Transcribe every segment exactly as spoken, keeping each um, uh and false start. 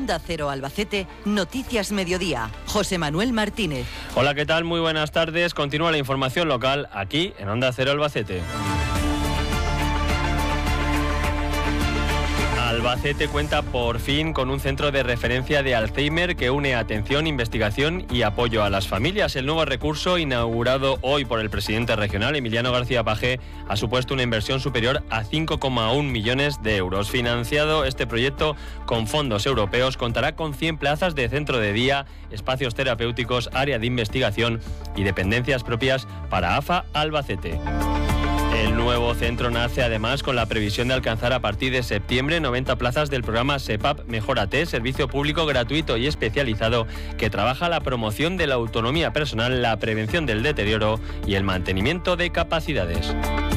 Onda Cero Albacete, Noticias Mediodía. José Manuel Martínez. Hola, ¿qué tal? Muy buenas tardes. Continúa la información local aquí en Onda Cero Albacete. Albacete cuenta por fin con un centro de referencia de Alzheimer que une atención, investigación y apoyo a las familias. El nuevo recurso, inaugurado hoy por el presidente regional, Emiliano García Paje, ha supuesto una inversión superior a cinco coma uno millones de euros. Financiado este proyecto con fondos europeos, contará con cien plazas de centro de día, espacios terapéuticos, área de investigación y dependencias propias para A F A Albacete. El nuevo centro nace además con la previsión de alcanzar a partir de septiembre noventa plazas del programa SEPAP Mejórate, servicio público gratuito y especializado que trabaja la promoción de la autonomía personal, la prevención del deterioro y el mantenimiento de capacidades.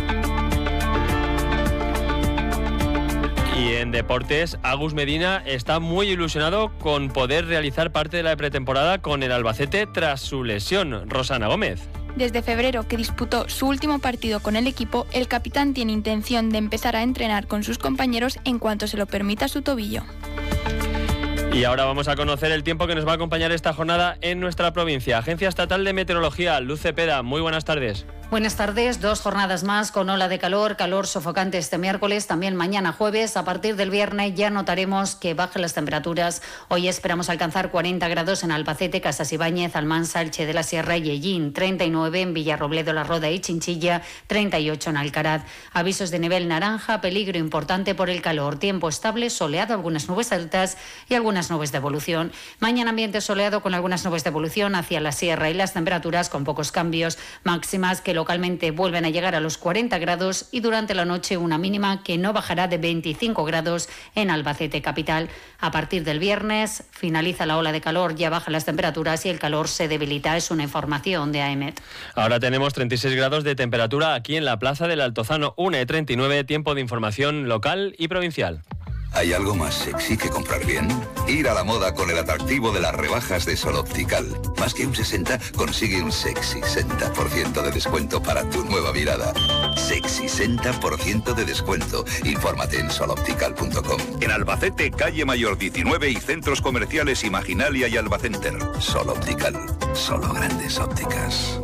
Y en deportes, Agus Medina está muy ilusionado con poder realizar parte de la pretemporada con el Albacete tras su lesión. Rosana Gómez. Desde febrero, que disputó su último partido con el equipo, el capitán tiene intención de empezar a entrenar con sus compañeros en cuanto se lo permita su tobillo. Y ahora vamos a conocer el tiempo que nos va a acompañar esta jornada en nuestra provincia. Agencia Estatal de Meteorología, Luz Cepeda, muy buenas tardes. Buenas tardes, dos jornadas más con ola de calor, calor sofocante este miércoles, también mañana jueves. A partir del viernes ya notaremos que bajan las temperaturas. Hoy esperamos alcanzar cuarenta grados en Albacete, Casas Ibáñez, Almansa, Elche de la Sierra y Ellín, treinta y nueve en Villarrobledo, La Roda y Chinchilla, treinta y ocho en Alcaraz. Avisos de nivel naranja, peligro importante por el calor, tiempo estable, soleado, algunas nubes altas y algunas nubes de evolución. Mañana ambiente soleado con algunas nubes de evolución hacia la Sierra y las temperaturas con pocos cambios, máximas que localmente vuelven a llegar a los cuarenta grados y durante la noche una mínima que no bajará de veinticinco grados en Albacete capital. A partir del viernes finaliza la ola de calor, ya bajan las temperaturas y el calor se debilita. Es una información de AEMET. Ahora tenemos treinta y seis grados de temperatura aquí en la Plaza del Altozano, una y treinta y nueve, tiempo de información local y provincial. ¿Hay algo más sexy que comprar bien? Ir a la moda con el atractivo de las rebajas de Sol Optical. Más que un sesenta, consigue un sexy sesenta por ciento de descuento para tu nueva mirada. Sexy sesenta por ciento de descuento. Infórmate en sol optical punto com. En Albacete, calle Mayor diecinueve y centros comerciales Imaginalia y Albacenter. Sol Optical. Solo grandes ópticas.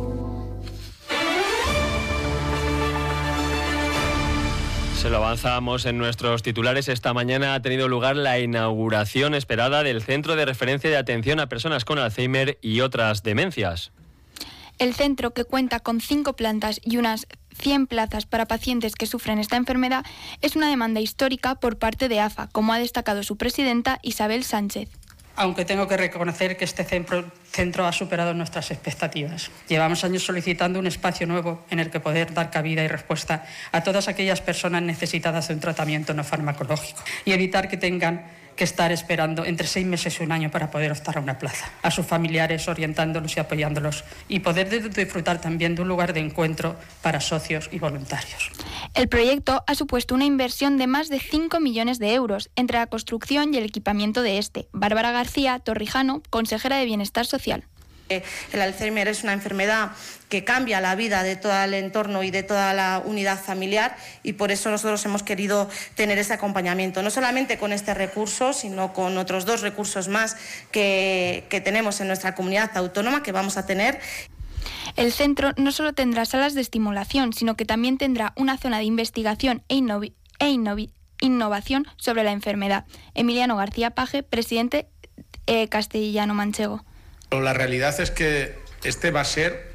Se lo avanzamos en nuestros titulares. Esta mañana ha tenido lugar la inauguración esperada del Centro de Referencia de Atención a Personas con Alzheimer y otras demencias. El centro, que cuenta con cinco plantas y unas cien plazas para pacientes que sufren esta enfermedad, es una demanda histórica por parte de A F A, como ha destacado su presidenta Isabel Sánchez. Aunque tengo que reconocer que este centro, centro ha superado nuestras expectativas. Llevamos años solicitando un espacio nuevo en el que poder dar cabida y respuesta a todas aquellas personas necesitadas de un tratamiento no farmacológico y evitar que tengan que estar esperando entre seis meses y un año para poder optar a una plaza. A sus familiares orientándolos y apoyándolos y poder disfrutar también de un lugar de encuentro para socios y voluntarios. El proyecto ha supuesto una inversión de más de cinco millones de euros entre la construcción y el equipamiento de este. Bárbara García Torrijano, consejera de Bienestar Social. El Alzheimer es una enfermedad que cambia la vida de todo el entorno y de toda la unidad familiar y por eso nosotros hemos querido tener ese acompañamiento, no solamente con este recurso, sino con otros dos recursos más que, que tenemos en nuestra comunidad autónoma que vamos a tener. El centro no solo tendrá salas de estimulación, sino que también tendrá una zona de investigación e, innovi- e innovi- innovación sobre la enfermedad. Emiliano García Paje, presidente eh, castellano-manchego. La realidad es que este va a ser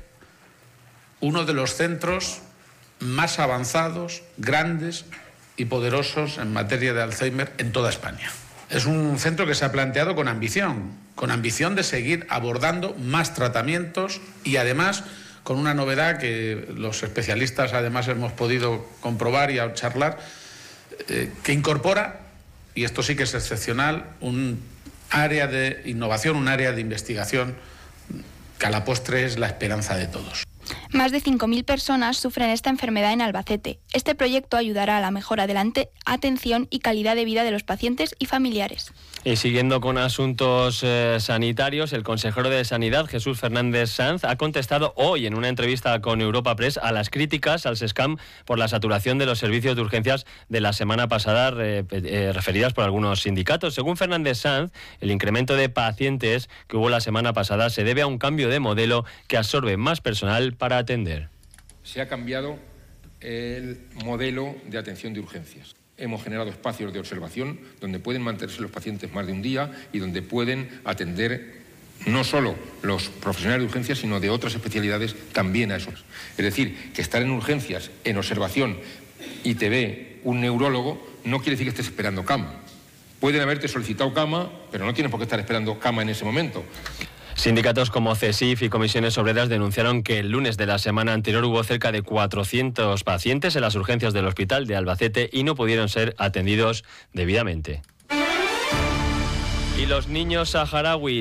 uno de los centros más avanzados, grandes y poderosos en materia de Alzheimer en toda España. Es un centro que se ha planteado con ambición, con ambición de seguir abordando más tratamientos y además con una novedad que los especialistas además hemos podido comprobar y charlar, eh, que incorpora, y esto sí que es excepcional, un área de innovación, un área de investigación que a la postre es la esperanza de todos. Más de cinco mil personas sufren esta enfermedad en Albacete. Este proyecto ayudará a la mejora de la atención y calidad de vida de los pacientes y familiares. Y siguiendo con asuntos eh, sanitarios, el consejero de Sanidad, Jesús Fernández Sanz, ha contestado hoy en una entrevista con Europa Press a las críticas al SESCAM por la saturación de los servicios de urgencias de la semana pasada, eh, eh, referidas por algunos sindicatos. Según Fernández Sanz, el incremento de pacientes que hubo la semana pasada se debe a un cambio de modelo que absorbe más personal para atender. Se ha cambiado el modelo de atención de urgencias. Hemos generado espacios de observación donde pueden mantenerse los pacientes más de un día y donde pueden atender no solo los profesionales de urgencias, sino de otras especialidades también a esos. Es decir, que estar en urgencias, en observación, y te ve un neurólogo, no quiere decir que estés esperando cama. Pueden haberte solicitado cama, pero no tienes por qué estar esperando cama en ese momento. Sindicatos como CESIF y Comisiones Obreras denunciaron que el lunes de la semana anterior hubo cerca de cuatrocientos pacientes en las urgencias del hospital de Albacete y no pudieron ser atendidos debidamente. Y los niños saharauis